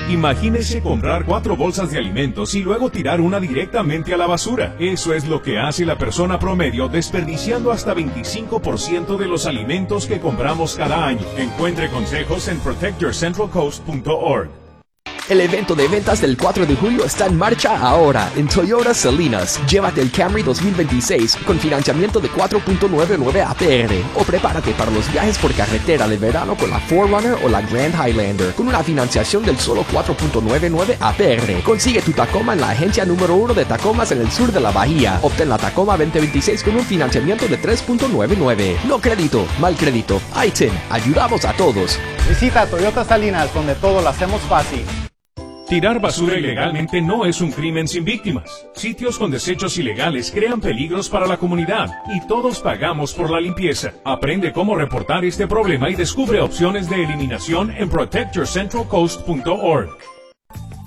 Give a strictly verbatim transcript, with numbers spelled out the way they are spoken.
Imagínese comprar cuatro bolsas de alimentos y luego tirar una directamente a la basura. Eso es lo que hace la persona promedio, desperdiciando hasta veinticinco por ciento de los alimentos que compramos cada año. Encuentre consejos en protect your central coast punto org. El evento de ventas del cuatro de julio está en marcha ahora en Toyota Salinas. Llévate el Camry dos mil veintiséis con financiamiento de cuatro punto noventa y nueve A P R o prepárate para los viajes por carretera de verano con la four runner o la Grand Highlander con una financiación del solo cuatro punto noventa y nueve A P R. Consigue tu Tacoma en la agencia número uno de Tacomas en el sur de la bahía. Obtén la Tacoma veinte veintiséis con un financiamiento de tres punto noventa y nueve. No crédito, mal crédito. I T I N, ayudamos a todos. Visita Toyota Salinas, donde todo lo hacemos fácil. Tirar basura ilegalmente no es un crimen sin víctimas. Sitios con desechos ilegales crean peligros para la comunidad y todos pagamos por la limpieza. Aprende cómo reportar este problema y descubre opciones de eliminación en protect your central coast punto org.